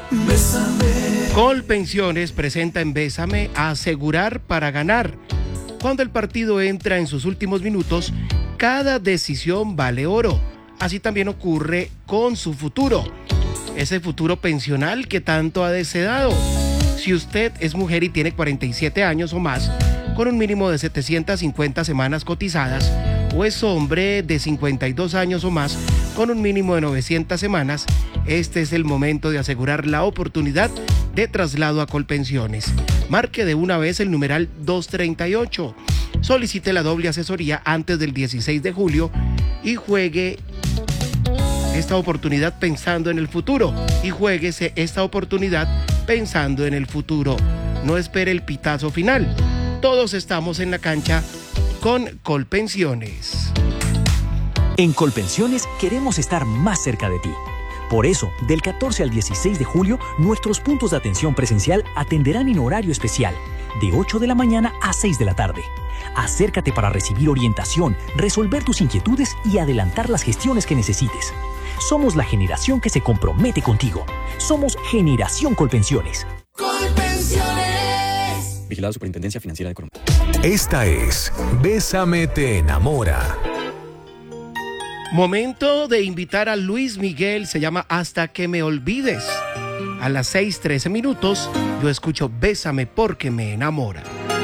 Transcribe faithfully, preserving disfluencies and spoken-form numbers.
Bésame. Colpensiones presenta en Bésame Asegurar para Ganar. Cuando el partido entra en sus últimos minutos, cada decisión vale oro. Así también ocurre con su futuro. Ese futuro pensional que tanto ha deseado. Si usted es mujer y tiene cuarenta y siete años o más, con un mínimo de setecientas cincuenta semanas cotizadas, o es hombre de cincuenta y dos años o más, con un mínimo de novecientas semanas, este es el momento de asegurar la oportunidad de traslado a Colpensiones. Marque de una vez el numeral doscientos treinta y ocho. Solicite la doble asesoría antes del dieciséis de julio y juegue esta oportunidad pensando en el futuro. Y juéguese esta oportunidad pensando en el futuro. No espere el pitazo final. Todos estamos en la cancha con Colpensiones. En Colpensiones queremos estar más cerca de ti. Por eso, del catorce al dieciséis de julio, nuestros puntos de atención presencial atenderán en horario especial, de ocho de la mañana a seis de la tarde. Acércate para recibir orientación, resolver tus inquietudes y adelantar las gestiones que necesites. Somos la generación que se compromete contigo. Somos Generación Colpensiones. Colpensiones. Vigilado Superintendencia Financiera de Colombia. Esta es Bésame te enamora. Momento de invitar a Luis Miguel, se llama Hasta que me olvides. A las seis trece minutos, yo escucho Bésame porque me enamora.